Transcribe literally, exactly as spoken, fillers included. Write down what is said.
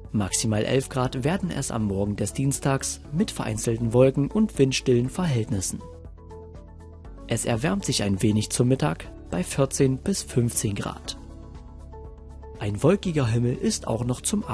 Maximal elf Grad werden es am Morgen des Dienstags mit vereinzelten Wolken und windstillen Verhältnissen. Es erwärmt sich ein wenig zum Mittag bei vierzehn bis fünfzehn Grad. Ein wolkiger Himmel ist auch noch zum